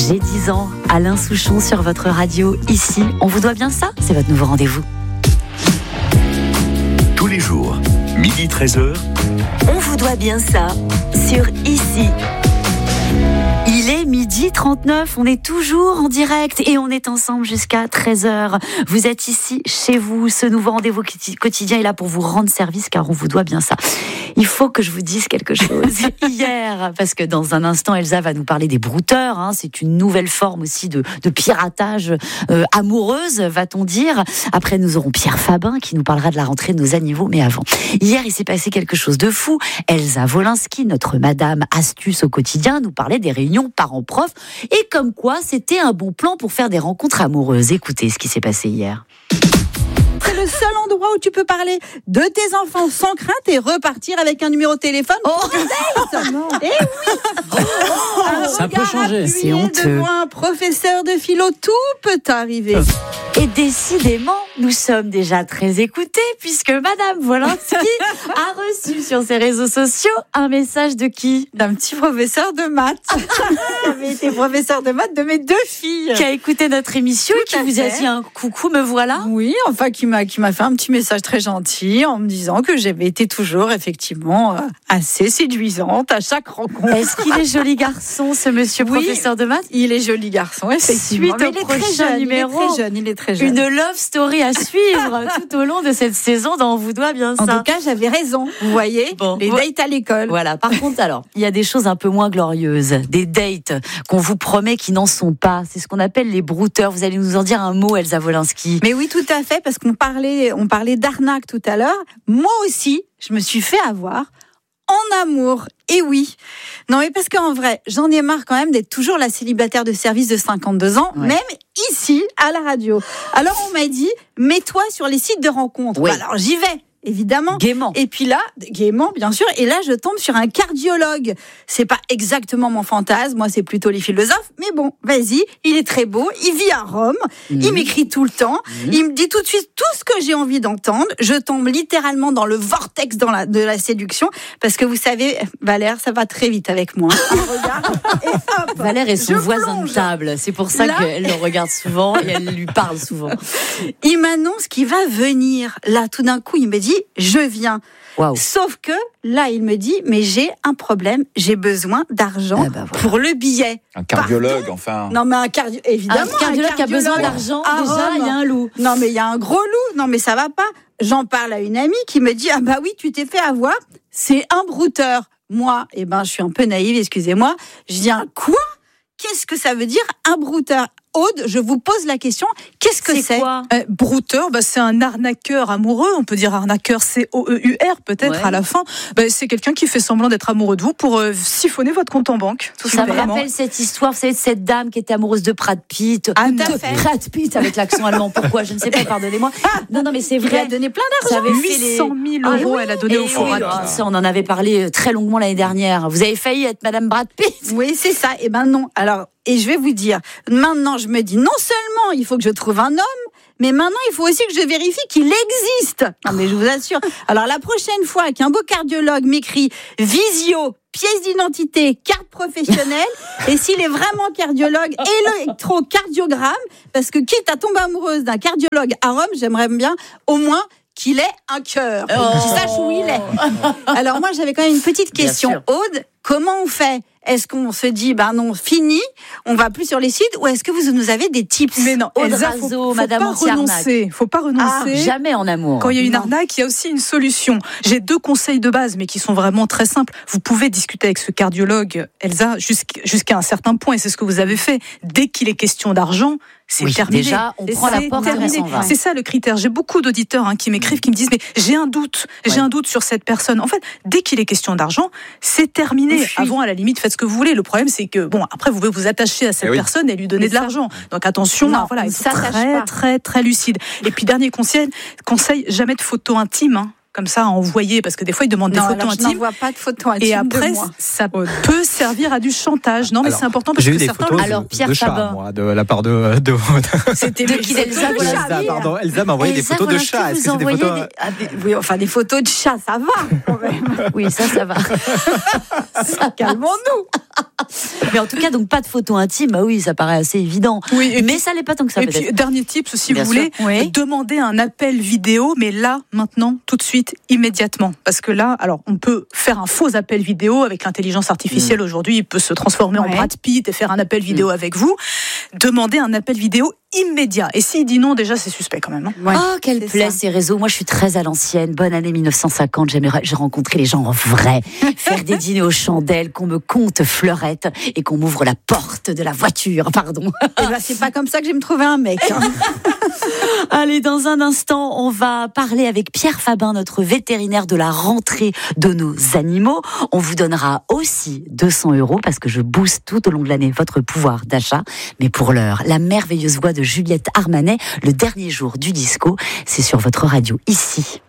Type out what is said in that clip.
J'ai 10 ans, Alain Souchon sur votre radio. Ici, on vous doit bien ça, c'est votre nouveau rendez-vous. Tous les jours, 12h-13h. On vous doit bien ça sur Ici. Il est 12h39, on est toujours en direct et on est ensemble jusqu'à 13h. Vous êtes ici, chez vous, ce nouveau rendez-vous quotidien est là pour vous rendre service car on vous doit bien ça. Il faut que je vous dise quelque chose hier, parce que dans un instant, Elsa va nous parler des brouteurs. C'est une nouvelle forme aussi de piratage amoureuse, va-t-on dire. Après, nous aurons Pierre Fabin qui nous parlera de la rentrée de nos animaux. Mais avant, hier, il s'est passé quelque chose de fou. Elsa Wolinski, notre madame astuce au quotidien, nous parlait des réunions parents-profs et comme quoi c'était un bon plan pour faire des rencontres amoureuses. Écoutez ce qui s'est passé hier. C'est le seul endroit où tu peux parler de tes enfants sans crainte et repartir avec un numéro de téléphone pour une date. Eh oui. Ça peut changer. C'est honteux. Devant un professeur de philo, tout peut arriver. Et décidément, nous sommes déjà très écoutés puisque Madame Wolinski a reçu sur ses réseaux sociaux un message de qui ? D'un petit professeur de maths. Qui avait été professeur de maths de mes 2 filles. Qui a écouté notre émission et qui vous a dit un coucou, me voilà. Oui, enfin qui m'a fait un petit message très gentil en me disant que j'avais été toujours effectivement assez séduisante à chaque rencontre. Est-ce qu'il est joli garçon, ce monsieur professeur de maths ? Il est joli garçon, effectivement. Suite au prochain numéro, il est très jeune. Une love story à suivre tout au long de cette saison dont on vous doit bien ça. En tout cas, j'avais raison, vous voyez, les dates à l'école. Voilà, par contre, alors, il y a des choses un peu moins glorieuses, des dates qu'on vous promet qui n'en sont pas. C'est ce qu'on appelle les brouteurs. Vous allez nous en dire un mot, Elsa Wolinski. Mais oui, tout à fait, parce qu'on parlait d'arnaque tout à l'heure. Moi aussi, je me suis fait avoir en amour. Et oui. Non, mais parce qu'en vrai, j'en ai marre quand même d'être toujours la célibataire de service de 52 ans, même ici, à la radio. Alors, on m'a dit, mets-toi sur les sites de rencontres. Oui. Alors, j'y vais. Évidemment. Gaiement. Et puis là, gaiement, bien sûr. Et là, je tombe sur un cardiologue. C'est pas exactement mon fantasme. Moi, c'est plutôt les philosophes. Mais bon, vas-y. Il est très beau. Il vit à Rome. Il m'écrit tout le temps. Il me dit tout de suite tout ce que j'ai envie d'entendre. Je tombe littéralement dans le vortex de la séduction. Parce que vous savez, Valère, ça va très vite avec moi. Regarde. Et hop. Valère est son voisin plonge. de table. C'est pour ça qu'elle le regarde souvent et elle lui parle souvent. Il m'annonce qu'il va venir. Là, tout d'un coup, il me dit, je viens. Wow. Sauf que là, il me dit, mais j'ai un problème, j'ai besoin d'argent pour le billet. Un cardiologue, enfin. Non, mais évidemment. Un cardiologue qui a besoin d'argent, déjà, il y a un loup. Non, mais il y a un gros loup. Non, mais ça va pas. J'en parle à une amie qui me dit, ah bah oui, tu t'es fait avoir. C'est un brouteur. Moi, je suis un peu naïve, excusez-moi. Je dis, quoi ? Qu'est-ce que ça veut dire, un brouteur ? Aude, je vous pose la question, qu'est-ce que c'est quoi ? Brouteur, c'est un arnaqueur amoureux, on peut dire arnaqueur COEUR peut-être à la fin. C'est quelqu'un qui fait semblant d'être amoureux de vous pour siphonner votre compte en banque. Tout ça me rappelle cette histoire, vous savez, de cette dame qui était amoureuse de Brad Pitt. Brad Pitt avec l'accent allemand, pourquoi ? Je ne sais pas, pardonnez-moi. Non, mais c'est vrai. Elle a donné plein d'argent. 800 000 euros, elle a donné au Forum. Ça, on en avait parlé très longuement l'année dernière. Vous avez failli être Madame Brad Pitt. Oui, c'est ça. Et non. Alors, et je vais vous dire, maintenant, je me dis, non seulement il faut que je trouve un homme, mais maintenant, il faut aussi que je vérifie qu'il existe. Non, mais je vous assure. Alors, la prochaine fois qu'un beau cardiologue m'écrit visio, pièce d'identité, carte professionnelle, et s'il est vraiment cardiologue, électrocardiogramme, parce que quitte à tomber amoureuse d'un cardiologue à Rome, j'aimerais bien au moins qu'il ait un cœur, qu'il sache où il est. Alors moi, j'avais quand même une petite question. Aude, comment on fait ? Est-ce qu'on se dit, non, fini, on va plus sur les sites, ou est-ce que vous nous avez des tips ? Mais non, Elsa, faut pas renoncer. Jamais en amour. Quand il y a une arnaque, il y a aussi une solution. J'ai 2 conseils de base, mais qui sont vraiment très simples. Vous pouvez discuter avec ce cardiologue, Elsa, jusqu'à un certain point, et c'est ce que vous avez fait. Dès qu'il est question d'argent, c'est terminé. Déjà, on prend la porte et on s'en va. C'est ça le critère. J'ai beaucoup d'auditeurs qui m'écrivent, qui me disent, mais j'ai un doute sur cette personne. En fait, dès qu'il est question d'argent, c'est terminé. Avant, à la limite, faites ce que vous voulez. Le problème, c'est que, après, vous pouvez vous attacher à cette personne et lui donner de l'argent. Donc, attention, il faut très, très, très lucide. Et puis, dernier conseil, jamais de photos intimes, comme ça à envoyer, parce que des fois ils demandent des photos intimes. Je n'envoie pas de photos intimes. Et après, ça peut servir à du chantage. Non, mais c'est important parce que certains. Alors Pierre Faber, moi, de la part de c'était de qui d'Elsa. Pardon, Elsa m'a envoyé des photos de chat. Est-ce que c'est des photos oui, enfin des photos de chat, ça va quand même. Oui, ça va. Ça, calmons-nous. Mais en tout cas, donc pas de photos intimes. Bah oui, ça paraît assez évident. Oui, mais ça l'est pas tant que ça. Et puis dernier tip, si vous voulez, demandez un appel vidéo, mais là, maintenant, tout de suite, immédiatement, parce que là, alors on peut faire un faux appel vidéo avec l'intelligence artificielle. Aujourd'hui, il peut se transformer en Brad Pitt et faire un appel vidéo avec vous. Demandez un appel vidéo immédiat. Et s'il dit non, déjà, c'est suspect quand même. Oh, quelle plaie ces réseaux. Moi, je suis très à l'ancienne. Bonne année 1950. J'ai rencontré les gens en vrai. Faire des dîners aux chandelles, qu'on me compte fleurette et qu'on m'ouvre la porte de la voiture. Pardon. Et ben, c'est pas comme ça que je vais me trouver un mec. Allez, dans un instant, on va parler avec Pierre Fabin, notre vétérinaire de la rentrée de nos animaux. On vous donnera aussi 200 € parce que je booste tout au long de l'année votre pouvoir d'achat. Mais pour l'heure, la merveilleuse voix de Juliette Armanet, le dernier jour du disco, c'est sur votre radio ici.